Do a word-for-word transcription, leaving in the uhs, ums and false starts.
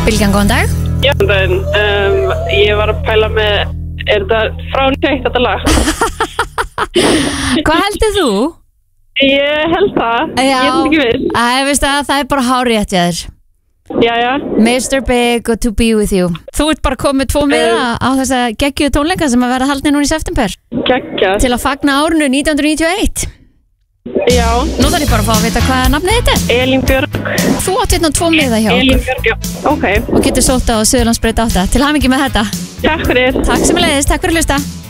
Bylgjan, góðan dag. Já, en um, ég var að pæla með, er þetta frá nýtt þetta lag? Hvað heldur þú? Ég held það, Já. ég held ekki við. Æ, veistu að það er bara hárrétt hjá þér. Já, já. mister Big og To Be With You. Þú ert bara komið tvo miða á þessa geggjuðu tónleika sem að vera haldnir núna í september. Geggjað. Til að fagna árinu nítján hundruð níutíu og eitt. Já. Nú þarf ég bara að fá að vita hvað nafnið þetta er. Elín Björg. Þú átt hérna tvo miða hjá Elín okkur. Björg, já. Ok. Og getur sótt á Suðurlandsbraut átta. Til hamingju með þetta. Takk fyrir. Takk sem leiðist, takk fyrir að hlusta.